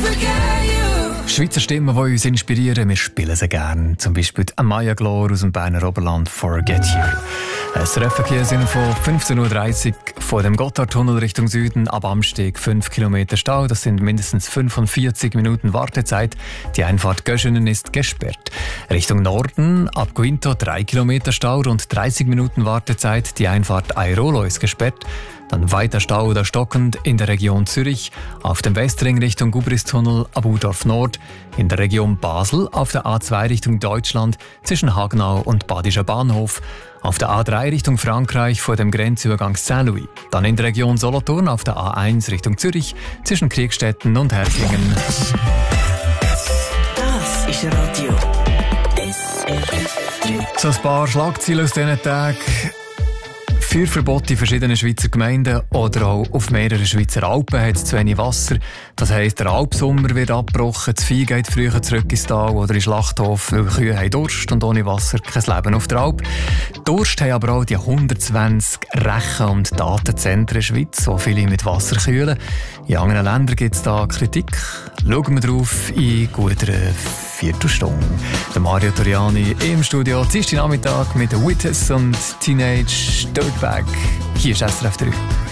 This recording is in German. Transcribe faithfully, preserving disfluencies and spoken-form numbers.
Schweizer Stimmen, die uns inspirieren, wir spielen sie gerne. Zum Beispiel Amaya Glor aus dem Berner Oberland, Forget You. Es Treffverkehr sind von fünfzehn Uhr dreißig von dem Gotthardtunnel Richtung Süden ab Amsteg fünf Kilometer Stau. Das sind mindestens fünfundvierzig Minuten Wartezeit. Die Einfahrt Göschenen ist gesperrt. Richtung Norden ab Guinto drei Kilometer Stau, rund dreißig Minuten Wartezeit. Die Einfahrt Airolo ist gesperrt. Dann weiter Stau oder stockend in der Region Zürich, auf dem Westring Richtung Gubristunnel ab Udorf Nord, in der Region Basel auf der A zwei Richtung Deutschland zwischen Hagenau und Badischer Bahnhof, auf der A drei Richtung Frankreich vor dem Grenzübergang Saint-Louis, dann in der Region Solothurn auf der A eins Richtung Zürich zwischen Kriegstetten und Herflingen. Das ist Radio S R F. So ein paar Schlagzeilen aus diesen Tagen. Feuerverbote in verschiedenen Schweizer Gemeinden oder auch auf mehreren Schweizer Alpen hat es zu wenig Wasser. Das heisst, der Alpsommer wird abgebrochen, das Vieh geht früher zurück ins Tal oder in den Schlachthof, weil Kühe haben Durst und ohne Wasser kein Leben auf der Alp. Durst haben aber auch die hundertzwanzig Rechen- und Datenzentren in der Schweiz, die viele mit Wasser kühlen. In anderen Ländern gibt es da Kritik. Schauen wir drauf in guter Viertelstunde. Der Mario Toriani im Studio, Dienstag Nachmittag mit Witness und Teenage Dirtbag. Hier ist S R F drei.